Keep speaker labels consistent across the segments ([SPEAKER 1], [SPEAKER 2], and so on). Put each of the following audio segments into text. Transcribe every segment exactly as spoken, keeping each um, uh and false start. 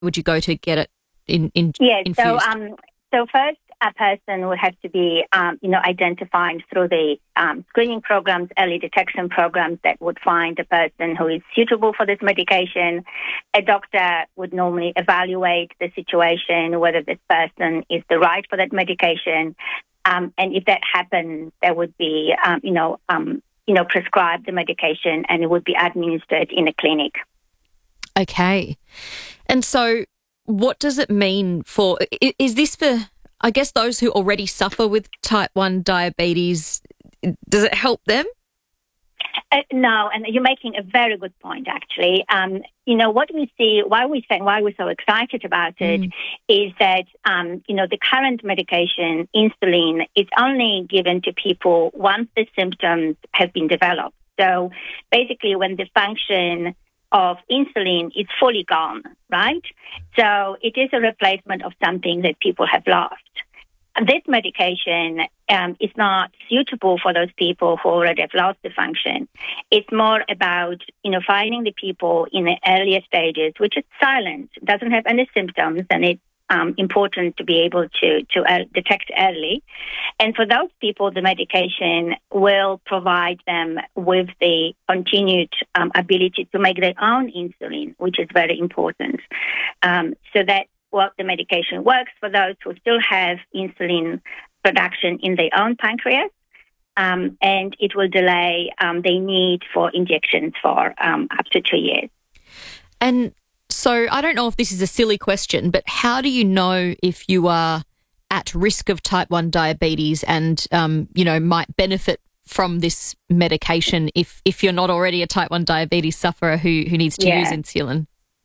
[SPEAKER 1] would you go to get it in, in
[SPEAKER 2] Yes,
[SPEAKER 1] infused?
[SPEAKER 2] so, um, so first a person would have to be, um, you know, identified through the um, screening programs, early detection programs that would find a person who is suitable for this medication. A doctor would normally evaluate the situation, whether this person is the right for that medication. Um, and if that happens, there would be, um, you know, um, you know, prescribe the medication and it would be administered in a clinic.
[SPEAKER 1] Okay. And so what does it mean for, is this for, I guess, those who already suffer with type one diabetes? Does it help them?
[SPEAKER 2] Uh, no, and you're making a very good point, actually. Um, you know, what we see, why we say, why we're so excited about it mm. is that, um, you know, the current medication, insulin, is only given to people once the symptoms have been developed. So basically when the function of insulin is fully gone, right? So it is a replacement of something that people have lost. This medication um, is not suitable for those people who already have lost the function. It's more about, you know, finding the people in the earlier stages, which is silent, doesn't have any symptoms, and it's um, important to be able to, to uh, detect early. And for those people, the medication will provide them with the continued um, ability to make their own insulin, which is very important. Um, so that what the medication works for those who still have insulin production in their own pancreas, um, and it will delay um, the need for injections for um, up to two years.
[SPEAKER 1] And so I don't know if this is a silly question, but how do you know if you are at risk of type one diabetes and, um, you know, might benefit from this medication if, if you're not already a type one diabetes sufferer who, who needs to yeah. use insulin?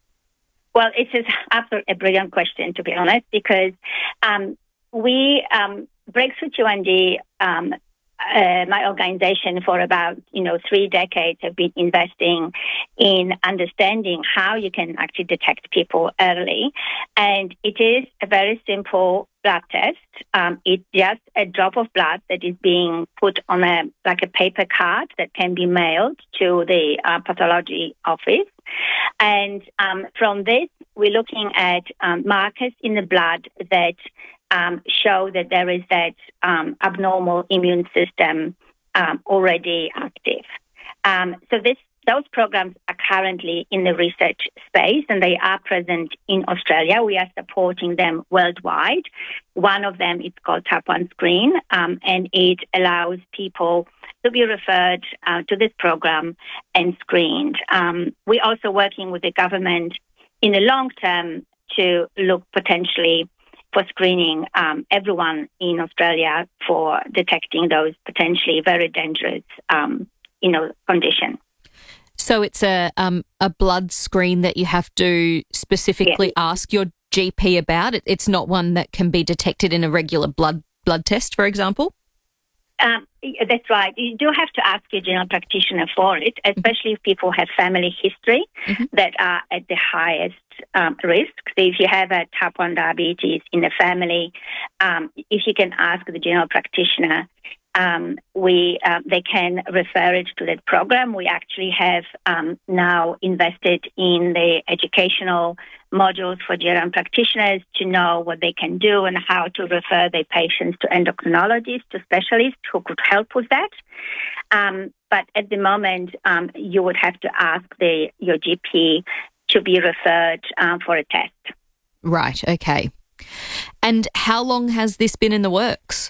[SPEAKER 2] Well, it's just absolutely a brilliant question, to be honest, because um, we, um, Breakthrough T one D, um, uh, my organization for about, you know, three decades have been investing in understanding how you can actually detect people early. And it is a very simple blood test. Um, it's just a drop of blood that is being put on a, like a paper card that can be mailed to the uh, pathology office. And um, from this, we're looking at um, markers in the blood that um, show that there is that um, abnormal immune system um, already active. Um, so this those programs are currently in the research space, and they are present in Australia. We are supporting them worldwide. One of them is called Type one Screen, um, and it allows people to be referred uh, to this program and screened. Um, we're also working with the government in the long term to look potentially for screening um, everyone in Australia for detecting those potentially very dangerous, um, you know, conditions.
[SPEAKER 1] So it's a um, a blood screen that you have to specifically yes. ask your G P about. It, it's not one that can be detected in a regular blood blood test, for example?
[SPEAKER 2] Um, that's right. You do have to ask your general practitioner for it, especially if people have family history mm-hmm. that are at the highest um, risk. So if you have a type one diabetes in the family, um, if you can ask the general practitioner, um, we uh, they can refer it to that program. We actually have um, now invested in the educational modules for general practitioners to know what they can do and how to refer their patients to endocrinologists, to specialists who could help with that. Um, but at the moment, um, you would have to ask the your G P to be referred um, for a test.
[SPEAKER 1] Right, okay. And how long has this been in the works?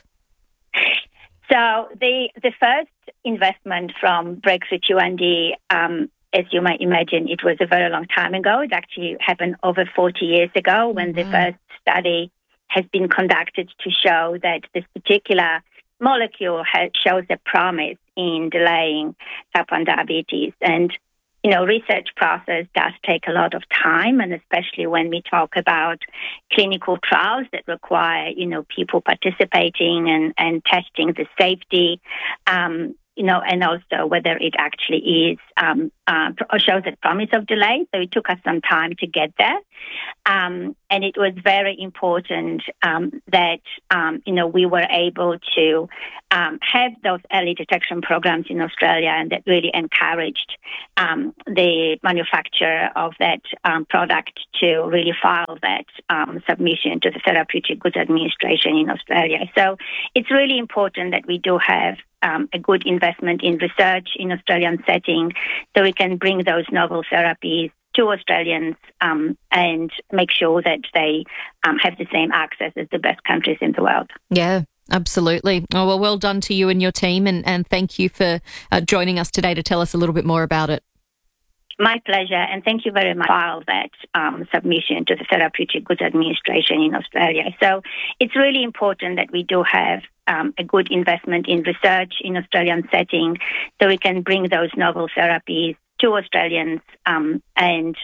[SPEAKER 2] So the the first investment from Breakthrough T one D, um, as you might imagine, it was a very long time ago. It actually happened over forty years ago when mm-hmm. the first study has been conducted to show that this particular molecule has, shows a promise in delaying type one diabetes. And, you know, research process does take a lot of time, and especially when we talk about clinical trials that require, you know, people participating and, and testing the safety, um, you know, and also whether it actually is um, uh, shows a promise of delay. So it took us some time to get there. Um, and it was very important um, that, um, you know, we were able to um, have those early detection programs in Australia, and that really encouraged um, the manufacturer of that um, product to really file that um, submission to the Therapeutic Goods Administration in Australia. So it's really important that we do have Um, a good investment in research in Australian setting, so we can bring those novel therapies to Australians um, and make sure that they um, have the same access as the best countries in the world.
[SPEAKER 1] Yeah, absolutely. Oh, well, well done to you and your team, and, and thank you for uh, joining us today to tell us a little bit more about it.
[SPEAKER 2] My pleasure, and thank you very much for that um, submission to the Therapeutic Goods Administration in Australia. So it's really important that we do have um, a good investment in research in Australian setting, so we can bring those novel therapies to Australians um, and